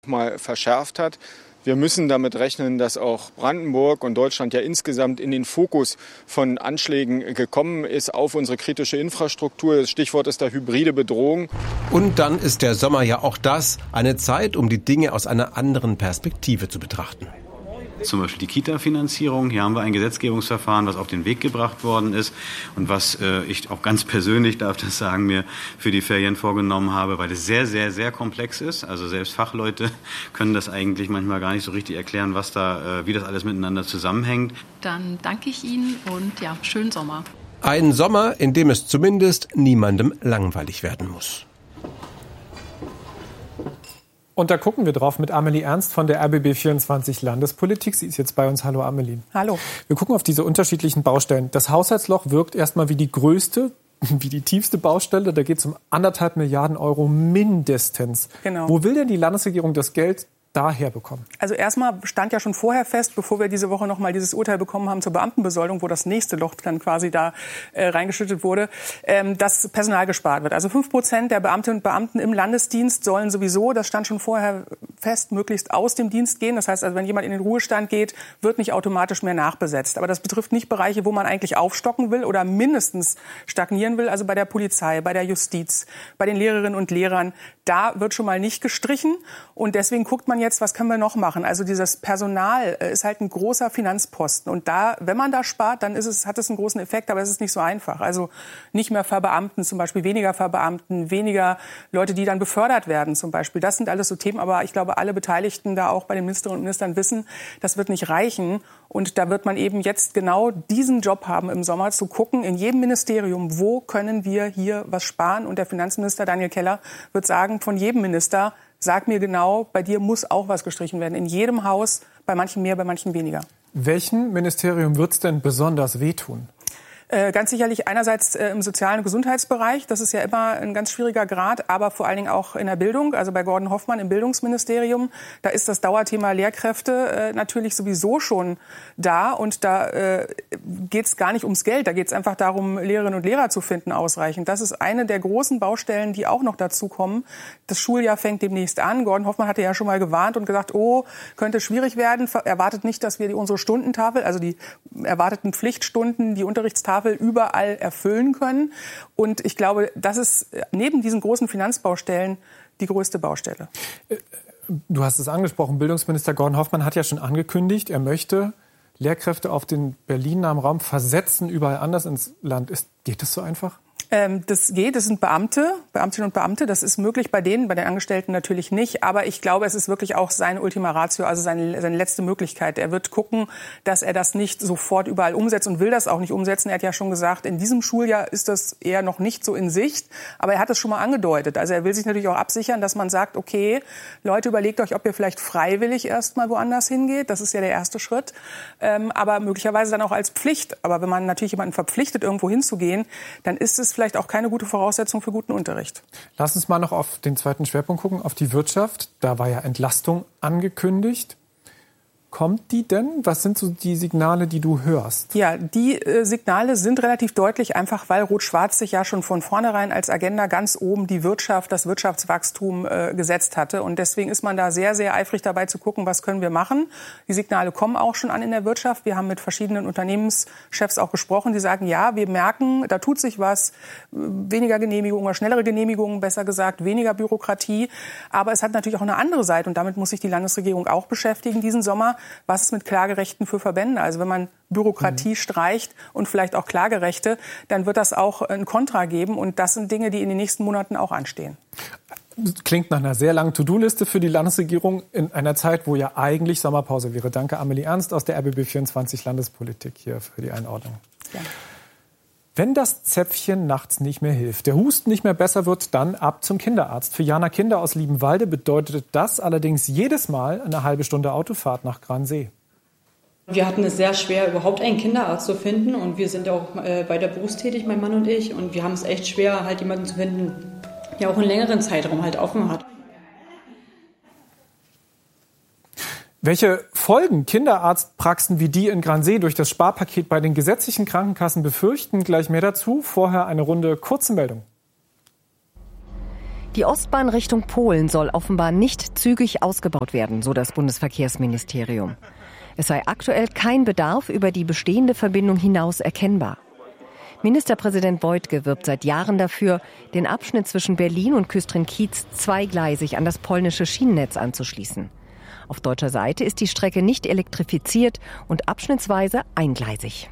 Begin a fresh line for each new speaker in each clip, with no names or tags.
mal verschärft hat. Wir müssen damit rechnen, dass auch Brandenburg und Deutschland ja insgesamt in den Fokus von Anschlägen gekommen ist auf unsere kritische Infrastruktur. Das Stichwort ist da hybride Bedrohung.
Und dann ist der Sommer ja auch das, eine Zeit, um die Dinge aus einer anderen Perspektive zu betrachten.
Zum Beispiel die Kita-Finanzierung. Hier haben wir ein Gesetzgebungsverfahren, was auf den Weg gebracht worden ist und was ich auch ganz persönlich, darf das sagen, mir für die Ferien vorgenommen habe, weil es sehr, sehr, sehr komplex ist. Also selbst Fachleute können das eigentlich manchmal gar nicht so richtig erklären, wie das alles miteinander zusammenhängt.
Dann danke ich Ihnen und ja, schönen Sommer.
Ein Sommer, in dem es zumindest niemandem langweilig werden muss.
Und da gucken wir drauf mit Amelie Ernst von der RBB24 Landespolitik. Sie ist jetzt bei uns. Hallo Amelie.
Hallo.
Wir gucken auf diese unterschiedlichen Baustellen. Das Haushaltsloch wirkt erstmal wie die größte, wie die tiefste Baustelle. Da geht es um 1,5 Milliarden Euro mindestens.
Genau.
Wo will denn die Landesregierung das Geld daher bekommen?
Also erstmal stand ja schon vorher fest, bevor wir diese Woche noch mal dieses Urteil bekommen haben zur Beamtenbesoldung, wo das nächste Loch dann quasi da reingeschüttet wurde, dass Personal gespart wird. Also 5% der Beamtinnen und Beamten im Landesdienst sollen sowieso, das stand schon vorher fest, möglichst aus dem Dienst gehen. Das heißt also, wenn jemand in den Ruhestand geht, wird nicht automatisch mehr nachbesetzt. Aber das betrifft nicht Bereiche, wo man eigentlich aufstocken will oder mindestens stagnieren will. Also bei der Polizei, bei der Justiz, bei den Lehrerinnen und Lehrern. Da wird schon mal nicht gestrichen. Und deswegen guckt man jetzt, was können wir noch machen? Also dieses Personal ist halt ein großer Finanzposten. Und da, wenn man da spart, dann hat es einen großen Effekt, aber es ist nicht so einfach. Also nicht mehr verbeamten, zum Beispiel weniger Verbeamten, weniger Leute, die dann befördert werden zum Beispiel. Das sind alles so Themen, aber ich glaube, alle Beteiligten da auch bei den Ministerinnen und Ministern wissen, das wird nicht reichen. Und da wird man eben jetzt genau diesen Job haben im Sommer, zu gucken, in jedem Ministerium, wo können wir hier was sparen? Und der Finanzminister Daniel Keller wird sagen, von jedem Minister, sag mir genau, bei dir muss auch was gestrichen werden. In jedem Haus, bei manchen mehr, bei manchen weniger.
Welchem Ministerium wird es denn besonders wehtun?
Ganz sicherlich einerseits im sozialen und Gesundheitsbereich. Das ist ja immer ein ganz schwieriger Grad, aber vor allen Dingen auch in der Bildung. Also bei Gordon Hoffmann im Bildungsministerium. Da ist das Dauerthema Lehrkräfte natürlich sowieso schon da. Und da geht es gar nicht ums Geld. Da geht es einfach darum, Lehrerinnen und Lehrer zu finden ausreichend. Das ist eine der großen Baustellen, die auch noch dazu kommen. Das Schuljahr fängt demnächst an. Gordon Hoffmann hatte ja schon mal gewarnt und gesagt, könnte schwierig werden. Erwartet nicht, dass wir unsere Stundentafel, also die erwarteten Pflichtstunden, die Unterrichtstafel überall erfüllen können. Und ich glaube, das ist neben diesen großen Finanzbaustellen die größte Baustelle.
Du hast es angesprochen, Bildungsminister Gordon Hoffmann hat ja schon angekündigt, er möchte Lehrkräfte auf den Berliner Raum versetzen, überall anders ins Land. Geht das so einfach?
Das geht, das sind Beamtinnen und Beamte. Das ist möglich bei den Angestellten natürlich nicht. Aber ich glaube, es ist wirklich auch seine Ultima Ratio, also seine letzte Möglichkeit. Er wird gucken, dass er das nicht sofort überall umsetzt und will das auch nicht umsetzen. Er hat ja schon gesagt, in diesem Schuljahr ist das eher noch nicht so in Sicht. Aber er hat es schon mal angedeutet. Also er will sich natürlich auch absichern, dass man sagt, okay, Leute, überlegt euch, ob ihr vielleicht freiwillig erst mal woanders hingeht. Das ist ja der erste Schritt. Aber möglicherweise dann auch als Pflicht. Aber wenn man natürlich jemanden verpflichtet, irgendwo hinzugehen, dann ist es vielleicht auch keine gute Voraussetzung für guten Unterricht.
Lass uns mal noch auf den zweiten Schwerpunkt gucken, auf die Wirtschaft. Da war ja Entlastung angekündigt. Kommt die denn? Was sind so die Signale, die du hörst?
Ja, die Signale sind relativ deutlich, einfach weil Rot-Schwarz sich ja schon von vornherein als Agenda ganz oben die Wirtschaft, das Wirtschaftswachstum gesetzt hatte. Und deswegen ist man da sehr, sehr eifrig dabei zu gucken, was können wir machen. Die Signale kommen auch schon an in der Wirtschaft. Wir haben mit verschiedenen Unternehmenschefs auch gesprochen, die sagen, ja, wir merken, da tut sich was, weniger Genehmigungen oder schnellere Genehmigungen, besser gesagt, weniger Bürokratie. Aber es hat natürlich auch eine andere Seite und damit muss sich die Landesregierung auch beschäftigen diesen Sommer. Was ist mit Klagerechten für Verbände? Also wenn man Bürokratie streicht und vielleicht auch Klagerechte, dann wird das auch ein Kontra geben. Und das sind Dinge, die in den nächsten Monaten auch anstehen.
Klingt nach einer sehr langen To-Do-Liste für die Landesregierung in einer Zeit, wo ja eigentlich Sommerpause wäre. Danke, Amelie Ernst aus der RBB24 Landespolitik hier für die Einordnung. Ja. Wenn das Zäpfchen nachts nicht mehr hilft, der Husten nicht mehr besser wird, dann ab zum Kinderarzt. Für Jana Kinder aus Liebenwalde bedeutet das allerdings jedes Mal eine halbe Stunde Autofahrt nach Gransee.
Wir hatten es sehr schwer, überhaupt einen Kinderarzt zu finden. Und wir sind auch beide berufstätig, mein Mann und ich. Und wir haben es echt schwer, halt jemanden zu finden, der auch einen längeren Zeitraum halt offen hat.
Welche Folgen Kinderarztpraxen wie die in Gransee durch das Sparpaket bei den gesetzlichen Krankenkassen befürchten, gleich mehr dazu. Vorher eine Runde kurze Meldung.
Die Ostbahn Richtung Polen soll offenbar nicht zügig ausgebaut werden, so das Bundesverkehrsministerium. Es sei aktuell kein Bedarf über die bestehende Verbindung hinaus erkennbar. Ministerpräsident Wojtke wirbt seit Jahren dafür, den Abschnitt zwischen Berlin und Küstrin-Kiez zweigleisig an das polnische Schienennetz anzuschließen. Auf deutscher Seite ist die Strecke nicht elektrifiziert und abschnittsweise eingleisig.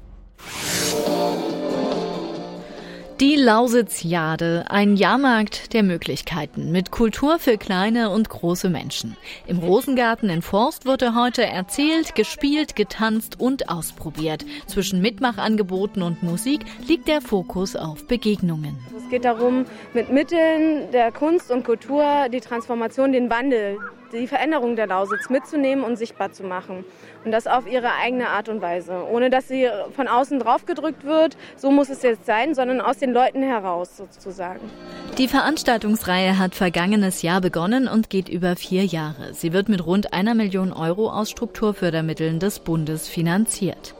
Die Lausitzjade, ein Jahrmarkt der Möglichkeiten mit Kultur für kleine und große Menschen. Im Rosengarten in Forst wurde heute erzählt, gespielt, getanzt und ausprobiert. Zwischen Mitmachangeboten und Musik liegt der Fokus auf Begegnungen.
Es geht darum, mit Mitteln der Kunst und Kultur die Transformation, den Wandel, die Veränderung der Lausitz mitzunehmen und sichtbar zu machen. Und das auf ihre eigene Art und Weise. Ohne dass sie von außen draufgedrückt wird, so muss es jetzt sein, sondern aus den Leuten heraus sozusagen.
Die Veranstaltungsreihe hat vergangenes Jahr begonnen und geht über 4 Jahre. Sie wird mit rund 1 Million Euro aus Strukturfördermitteln des Bundes finanziert.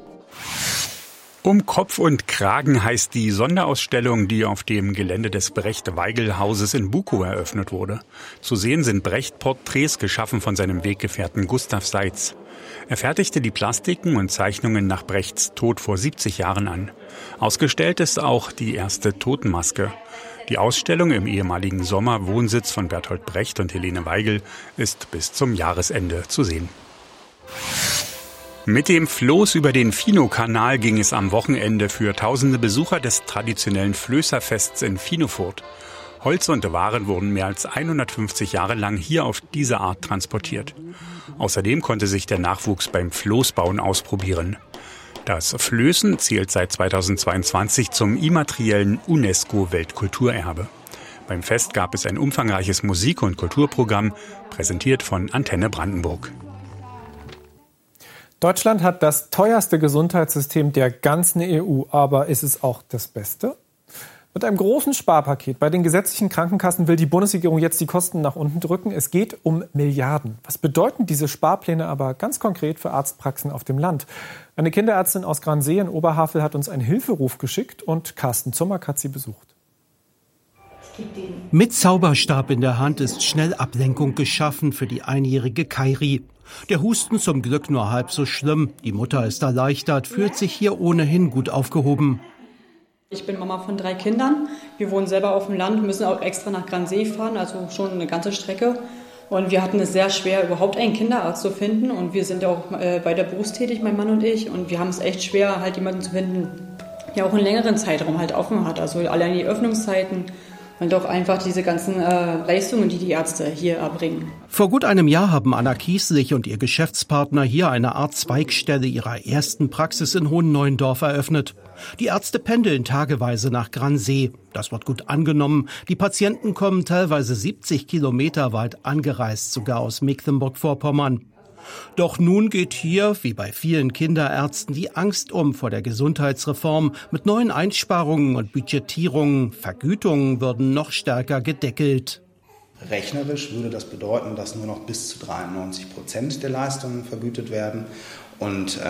Um Kopf und Kragen heißt die Sonderausstellung, die auf dem Gelände des Brecht-Weigel-Hauses in Bukow eröffnet wurde. Zu sehen sind Brecht-Porträts, geschaffen von seinem Weggefährten Gustav Seitz. Er fertigte die Plastiken und Zeichnungen nach Brechts Tod vor 70 Jahren an. Ausgestellt ist auch die erste Totenmaske. Die Ausstellung im ehemaligen Sommerwohnsitz von Bertolt Brecht und Helene Weigel ist bis zum Jahresende zu sehen. Mit dem Floß über den Finow-Kanal ging es am Wochenende für tausende Besucher des traditionellen Flößerfests in Finowfurt. Holz und Waren wurden mehr als 150 Jahre lang hier auf diese Art transportiert. Außerdem konnte sich der Nachwuchs beim Floßbauen ausprobieren. Das Flößen zählt seit 2022 zum immateriellen UNESCO-Weltkulturerbe. Beim Fest gab es ein umfangreiches Musik- und Kulturprogramm, präsentiert von Antenne Brandenburg.
Deutschland hat das teuerste Gesundheitssystem der ganzen EU, aber ist es auch das Beste? Mit einem großen Sparpaket bei den gesetzlichen Krankenkassen will die Bundesregierung jetzt die Kosten nach unten drücken. Es geht um Milliarden. Was bedeuten diese Sparpläne aber ganz konkret für Arztpraxen auf dem Land? Eine Kinderärztin aus Gransee in Oberhavel hat uns einen Hilferuf geschickt und Carsten Zummack hat sie besucht.
Mit Zauberstab in der Hand ist schnell Ablenkung geschaffen für die einjährige Kairi. Der Husten zum Glück nur halb so schlimm. Die Mutter ist erleichtert, fühlt sich hier ohnehin gut aufgehoben.
Ich bin Mama von 3 Kindern. Wir wohnen selber auf dem Land, müssen auch extra nach Gransee fahren, also schon eine ganze Strecke. Und wir hatten es sehr schwer, überhaupt einen Kinderarzt zu finden. Und wir sind ja auch beide berufstätig, mein Mann und ich. Und wir haben es echt schwer, halt jemanden zu finden, der auch einen längeren Zeitraum halt offen hat. Also allein die Öffnungszeiten. Und auch einfach diese ganzen Leistungen, die die Ärzte hier erbringen.
Vor gut einem Jahr haben Anna Kieslich und ihr Geschäftspartner hier eine Art Zweigstelle ihrer ersten Praxis in Hohenneuendorf eröffnet. Die Ärzte pendeln tageweise nach Gransee. Das wird gut angenommen. Die Patienten kommen teilweise 70 Kilometer weit angereist, sogar aus Mecklenburg-Vorpommern. Doch nun geht hier, wie bei vielen Kinderärzten, die Angst vor der Gesundheitsreform. Mit neuen Einsparungen und Budgetierungen, Vergütungen würden noch stärker gedeckelt.
Rechnerisch würde das bedeuten, dass nur noch bis zu 93% der Leistungen vergütet werden. Und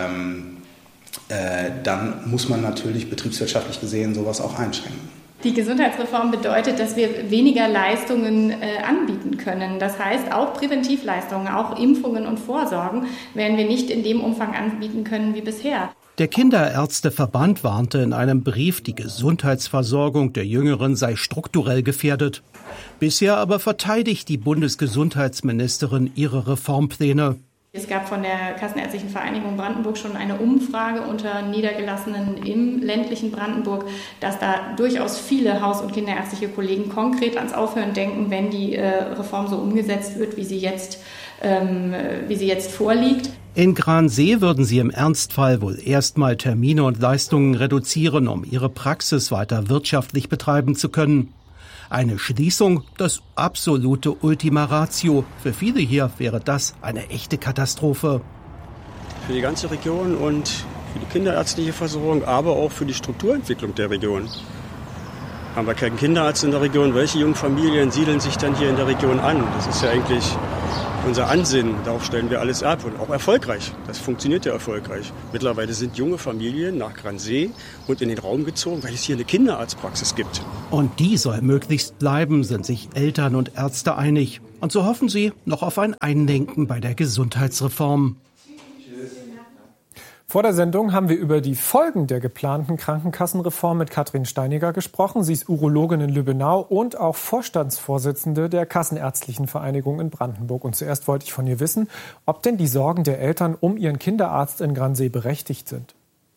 dann muss man natürlich betriebswirtschaftlich gesehen sowas auch einschränken.
Die Gesundheitsreform bedeutet, dass wir weniger Leistungen anbieten können. Das heißt, auch Präventivleistungen, auch Impfungen und Vorsorgen werden wir nicht in dem Umfang anbieten können wie bisher.
Der Kinderärzteverband warnte in einem Brief, die Gesundheitsversorgung der Jüngeren sei strukturell gefährdet. Bisher aber verteidigt die Bundesgesundheitsministerin ihre Reformpläne.
Es gab von der Kassenärztlichen Vereinigung Brandenburg schon eine Umfrage unter Niedergelassenen im ländlichen Brandenburg, dass da durchaus viele haus- und kinderärztliche Kollegen konkret ans Aufhören denken, wenn die Reform so umgesetzt wird, wie sie jetzt vorliegt.
In Gransee würden sie im Ernstfall wohl erstmal Termine und Leistungen reduzieren, um ihre Praxis weiter wirtschaftlich betreiben zu können. Eine Schließung, das absolute Ultima Ratio. Für viele hier wäre das eine echte Katastrophe.
Für die ganze Region und für die kinderärztliche Versorgung, aber auch für die Strukturentwicklung der Region. Haben wir keinen Kinderarzt in der Region? Welche jungen Familien siedeln sich dann hier in der Region an? Das ist ja eigentlich unser Ansinnen, darauf stellen wir alles ab und auch erfolgreich. Das funktioniert ja erfolgreich. Mittlerweile sind junge Familien nach Gransee und in den Raum gezogen, weil es hier eine Kinderarztpraxis gibt.
Und die soll möglichst bleiben, sind sich Eltern und Ärzte einig. Und so hoffen sie noch auf ein Einlenken bei der Gesundheitsreform.
Vor der Sendung haben wir über die Folgen der geplanten Krankenkassenreform mit Katrin Steiniger gesprochen. Sie ist Urologin in Lübbenau und auch Vorstandsvorsitzende der Kassenärztlichen Vereinigung in Brandenburg. Und zuerst wollte ich von ihr wissen, ob denn die Sorgen der Eltern um ihren Kinderarzt in Gransee berechtigt sind.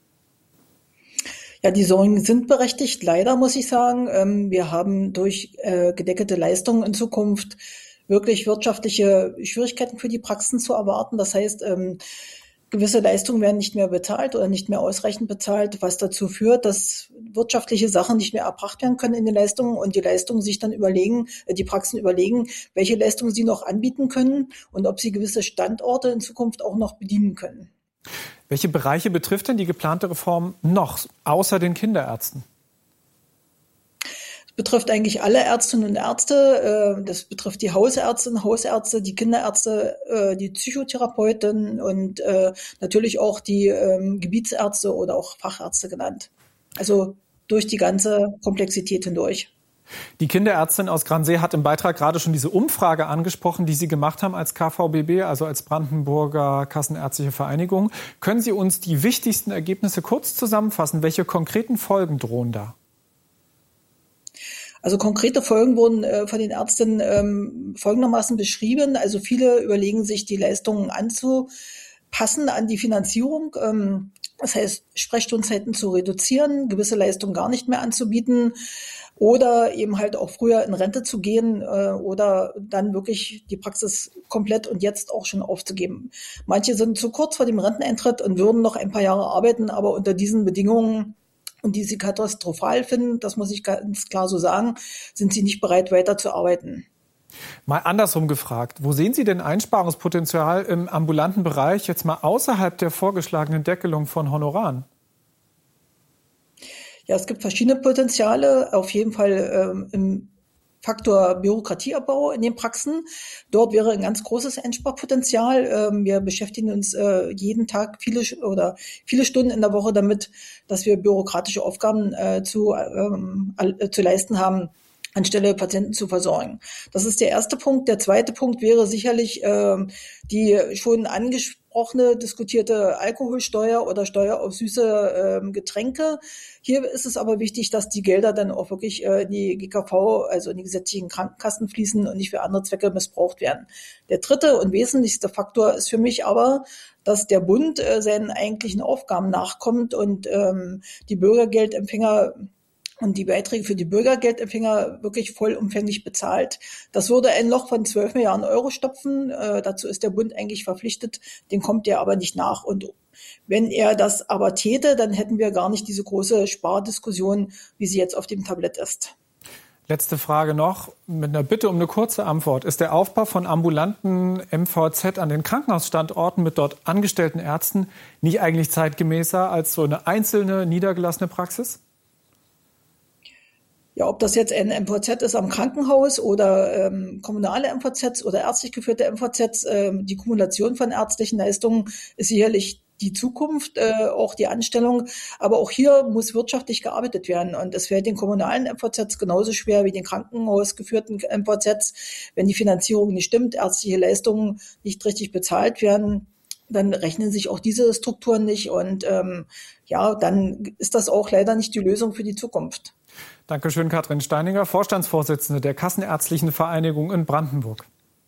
Ja, die Sorgen sind berechtigt, leider muss ich sagen. Wir haben durch gedeckelte Leistungen in Zukunft wirklich wirtschaftliche Schwierigkeiten für die Praxen zu erwarten. Das heißt, gewisse Leistungen werden nicht mehr bezahlt oder nicht mehr ausreichend bezahlt, was dazu führt, dass wirtschaftliche Sachen nicht mehr erbracht werden können in den Leistungen und die Leistungen sich dann die Praxen überlegen, welche Leistungen sie noch anbieten können und ob sie gewisse Standorte in Zukunft auch noch bedienen können.
Welche Bereiche betrifft denn die geplante Reform noch, außer den Kinderärzten?
Betrifft eigentlich alle Ärztinnen und Ärzte. Das betrifft die Hausärztinnen, Hausärzte, die Kinderärzte, die Psychotherapeuten und natürlich auch die Gebietsärzte oder auch Fachärzte genannt. Also durch die ganze Komplexität hindurch.
Die Kinderärztin aus Gransee hat im Beitrag gerade schon diese Umfrage angesprochen, die Sie gemacht haben als KVBB, also als Brandenburger Kassenärztliche Vereinigung. Können Sie uns die wichtigsten Ergebnisse kurz zusammenfassen? Welche konkreten Folgen drohen da?
Also konkrete Folgen wurden von den Ärztinnen folgendermaßen beschrieben. Also viele überlegen sich, die Leistungen anzupassen an die Finanzierung. Das heißt, Sprechstundenzeiten zu reduzieren, gewisse Leistungen gar nicht mehr anzubieten oder eben halt auch früher in Rente zu gehen oder dann wirklich die Praxis komplett und jetzt auch schon aufzugeben. Manche sind zu kurz vor dem Renteneintritt und würden noch ein paar Jahre arbeiten, aber unter diesen Bedingungen, und die sie katastrophal finden, das muss ich ganz klar so sagen, sind sie nicht bereit, weiter zu arbeiten.
Mal andersrum gefragt, wo sehen Sie denn Einsparungspotenzial im ambulanten Bereich, jetzt mal außerhalb der vorgeschlagenen Deckelung von Honoraren?
Ja, es gibt verschiedene Potenziale, auf jeden Fall im Faktor Bürokratieabbau in den Praxen. Dort wäre ein ganz großes Einsparpotenzial. Wir beschäftigen uns jeden Tag viele Stunden in der Woche damit, dass wir bürokratische Aufgaben zu leisten haben, anstelle Patienten zu versorgen. Das ist der erste Punkt. Der zweite Punkt wäre sicherlich die schon angesprochene, diskutierte Alkoholsteuer oder Steuer auf süße Getränke. Hier ist es aber wichtig, dass die Gelder dann auch wirklich in die GKV, also in die gesetzlichen Krankenkassen fließen und nicht für andere Zwecke missbraucht werden. Der dritte und wesentlichste Faktor ist für mich aber, dass der Bund seinen eigentlichen Aufgaben nachkommt und die Bürgergeldempfänger und die Beiträge für die Bürgergeldempfänger wirklich vollumfänglich bezahlt. Das würde ein Loch von 12 Milliarden Euro stopfen. Dazu ist der Bund eigentlich verpflichtet, dem kommt er aber nicht nach. Und wenn er das aber täte, dann hätten wir gar nicht diese große Spardiskussion, wie sie jetzt auf dem Tablett ist.
Letzte Frage noch, mit einer Bitte um eine kurze Antwort. Ist der Aufbau von ambulanten MVZ an den Krankenhausstandorten mit dort angestellten Ärzten nicht eigentlich zeitgemäßer als so eine einzelne, niedergelassene Praxis?
Ja, ob das jetzt ein MVZ ist am Krankenhaus oder kommunale MVZs oder ärztlich geführte MVZs, die Kumulation von ärztlichen Leistungen ist sicherlich die Zukunft, auch die Anstellung. Aber auch hier muss wirtschaftlich gearbeitet werden. Und es fällt den kommunalen MVZs genauso schwer wie den krankenhausgeführten MVZs, wenn die Finanzierung nicht stimmt, ärztliche Leistungen nicht richtig bezahlt werden. Dann rechnen sich auch diese Strukturen nicht. Und dann ist das auch leider nicht die Lösung für die Zukunft.
Dankeschön, Katrin Steiniger, Vorstandsvorsitzende der Kassenärztlichen Vereinigung in Brandenburg.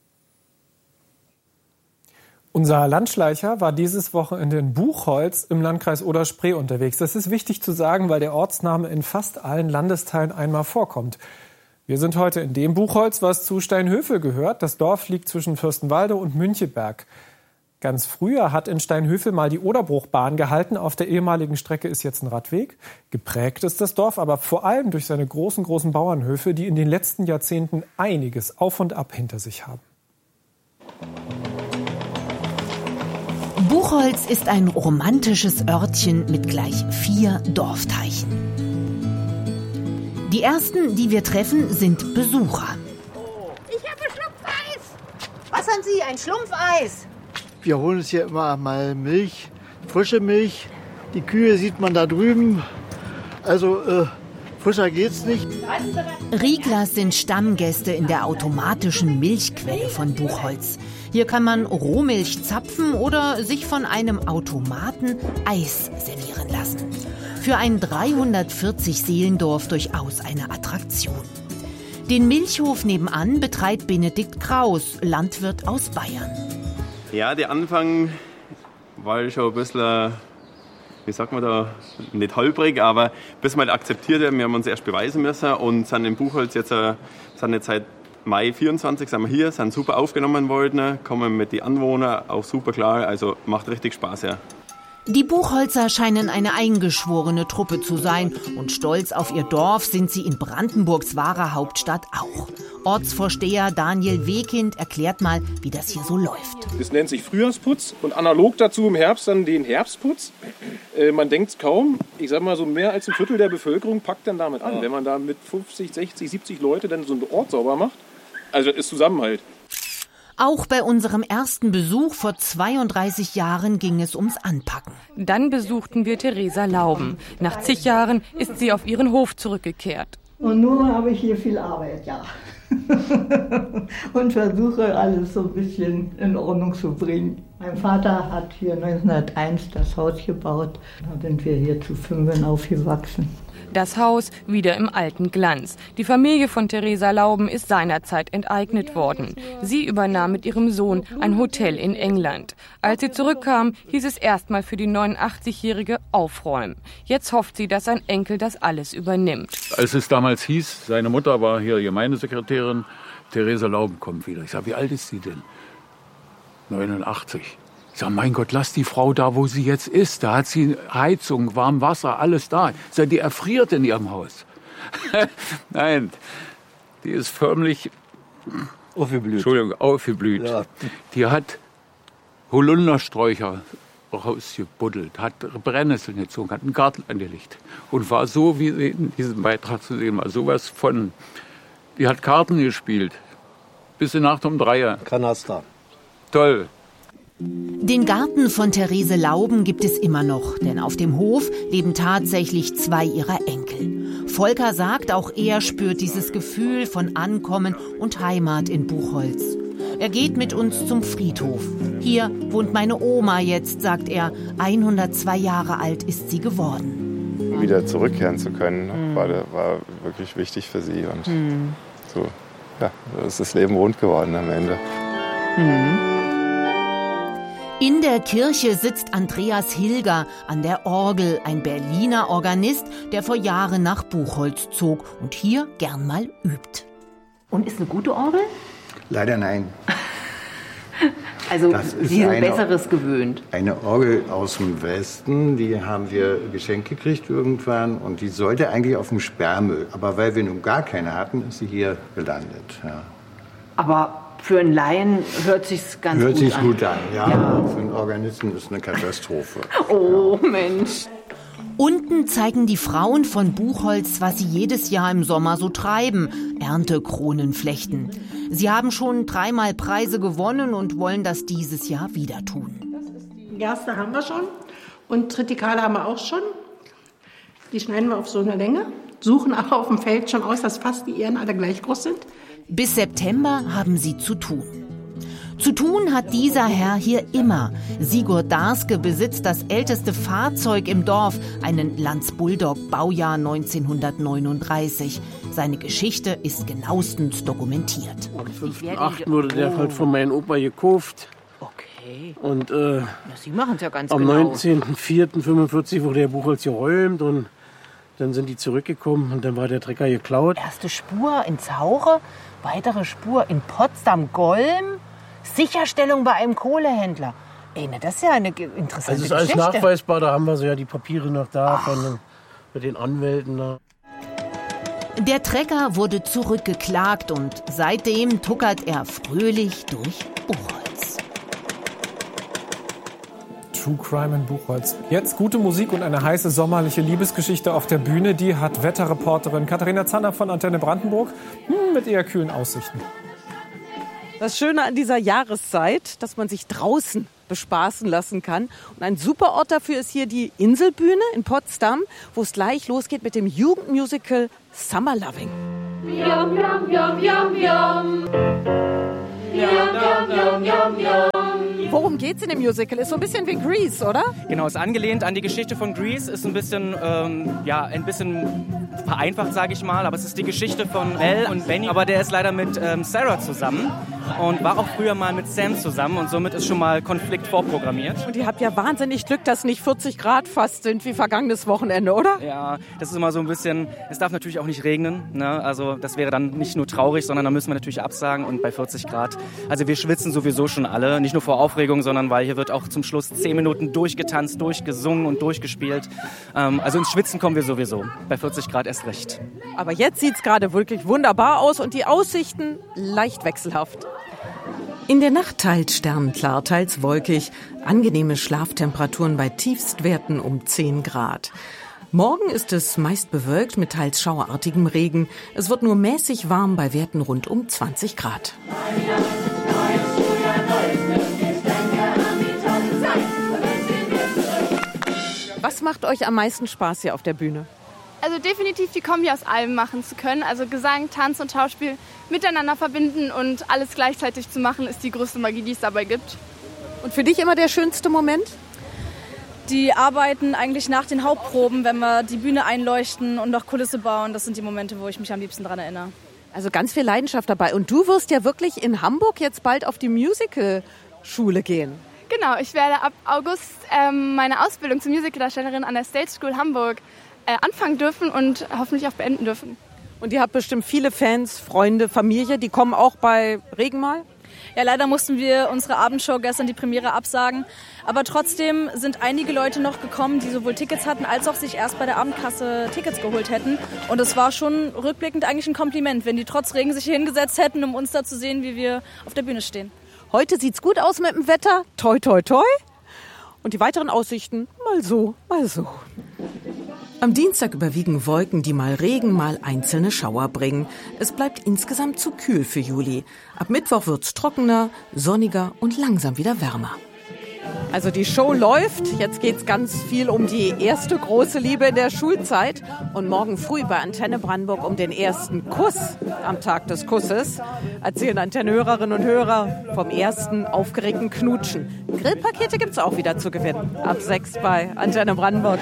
Unser Landschleicher war dieses Wochenende in Buchholz im Landkreis Oder-Spree unterwegs. Das ist wichtig zu sagen, weil der Ortsname in fast allen Landesteilen einmal vorkommt. Wir sind heute in dem Buchholz, was zu Steinhövel gehört. Das Dorf liegt zwischen Fürstenwalde und Müncheberg. Ganz früher hat in Steinhövel mal die Oderbruchbahn gehalten. Auf der ehemaligen Strecke ist jetzt ein Radweg. Geprägt ist das Dorf aber vor allem durch seine großen Bauernhöfe, die in den letzten Jahrzehnten einiges auf und ab hinter sich haben.
Buchholz ist ein romantisches Örtchen mit gleich 4 Dorfteichen. Die ersten, die wir treffen, sind Besucher.
Ich habe Schluck Eis. Was haben Sie, ein Schlumpfeis.
Wir holen uns hier immer mal Milch, frische Milch. Die Kühe sieht man da drüben. Also frischer geht's nicht.
Rieglers sind Stammgäste in der automatischen Milchquelle von Buchholz. Hier kann man Rohmilch zapfen oder sich von einem Automaten Eis servieren lassen. Für ein 340-Seelendorf durchaus eine Attraktion. Den Milchhof nebenan betreibt Benedikt Kraus, Landwirt aus Bayern.
Ja, der Anfang war schon ein bisschen, wie sagt man da, nicht holprig, aber bis wir halt akzeptiert haben, wir haben uns erst beweisen müssen und sind in Buchholz jetzt seit Mai 24 sind wir hier, sind super aufgenommen worden, kommen mit den Anwohnern auch super klar, also macht richtig Spaß, ja.
Die Buchholzer scheinen eine eingeschworene Truppe zu sein und stolz auf ihr Dorf sind sie in Brandenburgs wahrer Hauptstadt auch. Ortsvorsteher Daniel Wekind erklärt mal, wie das hier so läuft.
Das nennt sich Frühjahrsputz und analog dazu im Herbst dann den Herbstputz. Man denkt es kaum, ich sag mal so mehr als ein Viertel der Bevölkerung packt dann damit an. Wenn man da mit 50, 60, 70 Leute dann so einen Ort sauber macht, also ist Zusammenhalt.
Auch bei unserem ersten Besuch vor 32 Jahren ging es ums Anpacken.
Dann besuchten wir Theresa Lauben. Nach zig Jahren ist sie auf ihren Hof zurückgekehrt.
Und nun habe ich hier viel Arbeit, ja. Und versuche alles so ein bisschen in Ordnung zu bringen. Mein Vater hat hier 1901 das Haus gebaut. Da sind wir hier zu 5 aufgewachsen.
Das Haus wieder im alten Glanz. Die Familie von Theresa Lauben ist seinerzeit enteignet worden. Sie übernahm mit ihrem Sohn ein Hotel in England. Als sie zurückkam, hieß es erstmal für die 89-Jährige aufräumen. Jetzt hofft sie, dass sein Enkel das alles übernimmt.
Als es damals hieß, seine Mutter war hier Gemeindesekretärin, Theresa Lauben kommt wieder. Ich sage, wie alt ist sie denn? 89. Ich sage, mein Gott, lass die Frau da, wo sie jetzt ist. Da hat sie Heizung, warm Wasser, alles da. Ich sage, die erfriert in ihrem Haus. Nein, die ist förmlich aufgeblüht. Ja. Die hat Holundersträucher rausgebuddelt, hat Brennnesseln gezogen, hat einen Garten angelegt. Und war so, wie sie in diesem Beitrag zu sehen war, sowas von, die hat Karten gespielt. Bis in Nacht um 3.
Kanasta.
Toll.
Den Garten von Therese Lauben gibt es immer noch, denn auf dem Hof leben tatsächlich 2 ihrer Enkel. Volker sagt, auch er spürt dieses Gefühl von Ankommen und Heimat in Buchholz. Er geht mit uns zum Friedhof. Hier wohnt meine Oma jetzt, sagt er. 102 Jahre alt ist sie geworden.
Wieder zurückkehren zu können, war wirklich wichtig für sie. Und so, ja, ist das Leben rund geworden am Ende.
In der Kirche sitzt Andreas Hilger an der Orgel, ein Berliner Organist, der vor Jahren nach Buchholz zog und hier gern mal übt.
Und ist eine gute Orgel?
Leider nein.
Also Sie sind Besseres gewöhnt.
Eine Orgel aus dem Westen, die haben wir geschenkt gekriegt irgendwann und die sollte eigentlich auf dem Sperrmüll. Aber weil wir nun gar keine hatten, ist sie hier gelandet. Ja.
Aber für einen Laien hört sich's ganz gut an.
Hört sich gut an, ja. Für einen Organisten ist eine Katastrophe.
Oh Mensch.
Unten zeigen die Frauen von Buchholz, was sie jedes Jahr im Sommer so treiben. Erntekronen flechten. Sie haben schon 3-mal Preise gewonnen und wollen das dieses Jahr wieder tun.
Gerste haben wir schon und Tritikale haben wir auch schon. Die schneiden wir auf so eine Länge, suchen aber auf dem Feld schon aus, dass fast die Ähren alle gleich groß sind.
Bis September haben sie zu tun. Zu tun hat dieser Herr hier immer. Sigurd Darske besitzt das älteste Fahrzeug im Dorf, einen Lanz Bulldog, Baujahr 1939. Seine Geschichte ist genauestens dokumentiert.
Am 5.8. wurde der halt von meinem Opa gekauft.
Okay.
Und
Sie machen es ja ganz
am
genau.
19.04.45 wurde der Buchholz geräumt und dann sind die zurückgekommen und dann war der Trecker geklaut.
Erste Spur in Zauche, weitere Spur in Potsdam-Golm, Sicherstellung bei einem Kohlehändler. Ey, ne, das ist ja eine interessante Geschichte.
Also ist alles nachweisbar, da haben wir so ja die Papiere noch da mit den Anwälten. Da.
Der Trecker wurde zurückgeklagt und seitdem tuckert er fröhlich durch Buchholz.
True Crime in Buchholz. Jetzt gute Musik und eine heiße sommerliche Liebesgeschichte auf der Bühne. Die hat Wetterreporterin Katharina Zanner von Antenne Brandenburg mit eher kühlen Aussichten.
Das Schöne an dieser Jahreszeit, dass man sich draußen bespaßen lassen kann. Und ein super Ort dafür ist hier die Inselbühne in Potsdam, wo es gleich losgeht mit dem Jugendmusical Summer Loving.
Yum, yum, yum, yum, yum. Yum, yum, yum, yum, yum.
Worum geht's in dem Musical? Ist so ein bisschen wie Grease, oder?
Genau, ist angelehnt an die Geschichte von Grease, ist ein bisschen vereinfacht, sage ich mal, aber es ist die Geschichte von Mel und Benny, aber der ist leider mit Sarah zusammen und war auch früher mal mit Sam zusammen und somit ist schon mal Konflikt vorprogrammiert.
Und ihr habt ja wahnsinnig Glück, dass nicht 40 Grad fast sind wie vergangenes Wochenende, oder?
Ja, das ist immer so ein bisschen, es darf natürlich auch nicht regnen, ne? Also das wäre dann nicht nur traurig, sondern da müssen wir natürlich absagen und bei 40 Grad, also wir schwitzen sowieso schon alle, nicht nur vor Aufregung, sondern weil hier wird auch zum Schluss 10 Minuten durchgetanzt, durchgesungen und durchgespielt. Also ins Schwitzen kommen wir sowieso, bei 40 Grad erst recht.
Aber jetzt sieht's gerade wirklich wunderbar aus und die Aussichten leicht wechselhaft. In der Nacht teils sternenklar, teils wolkig, angenehme Schlaftemperaturen bei Tiefstwerten um 10 Grad. Morgen ist es meist bewölkt mit teils schauerartigem Regen. Es wird nur mäßig warm bei Werten rund um 20 Grad. Was macht euch am meisten Spaß hier auf der Bühne?
Also definitiv die Kombi aus allem machen zu können. Also Gesang, Tanz und Schauspiel miteinander verbinden und alles gleichzeitig zu machen, ist die größte Magie, die es dabei gibt.
Und für dich immer der schönste Moment?
Die Arbeiten eigentlich nach den Hauptproben, wenn wir die Bühne einleuchten und noch Kulisse bauen. Das sind die Momente, wo ich mich am liebsten daran erinnere.
Also ganz viel Leidenschaft dabei. Und du wirst ja wirklich in Hamburg jetzt bald auf die Musical-Schule gehen.
Genau, ich werde ab August meine Ausbildung zur Musicaldarstellerin an der Stage School Hamburg anfangen dürfen und hoffentlich auch beenden dürfen.
Und ihr habt bestimmt viele Fans, Freunde, Familie, die kommen auch bei Regen mal?
Ja, leider mussten wir unsere Abendshow gestern die Premiere absagen. Aber trotzdem sind einige Leute noch gekommen, die sowohl Tickets hatten, als auch sich erst bei der Abendkasse Tickets geholt hätten. Und es war schon rückblickend eigentlich ein Kompliment, wenn die trotz Regen sich hier hingesetzt hätten, um uns da zu sehen, wie wir auf der Bühne stehen.
Heute sieht's gut aus mit dem Wetter. Toi, toi, toi. Und die weiteren Aussichten mal so, mal so. Am Dienstag überwiegen Wolken, die mal Regen, mal einzelne Schauer bringen. Es bleibt insgesamt zu kühl für Juli. Ab Mittwoch wird's trockener, sonniger und langsam wieder wärmer. Also die Show läuft. Jetzt geht's ganz viel um die erste große Liebe in der Schulzeit. Und morgen früh bei Antenne Brandenburg um den ersten Kuss am Tag des Kusses. Erzählen Antenne-Hörerinnen und Hörer vom ersten aufgeregten Knutschen. Grillpakete gibt's auch wieder zu gewinnen. Ab 6 bei Antenne Brandenburg.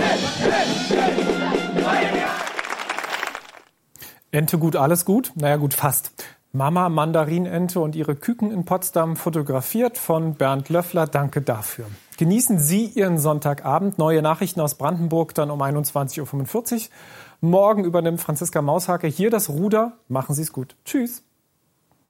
Ente gut, alles gut? Naja gut, fast. Mama Mandarinente und ihre Küken in Potsdam fotografiert von Bernd Löffler. Danke dafür. Genießen Sie Ihren Sonntagabend. Neue Nachrichten aus Brandenburg dann um 21.45 Uhr. Morgen übernimmt Franziska Maushake hier das Ruder. Machen Sie es gut. Tschüss.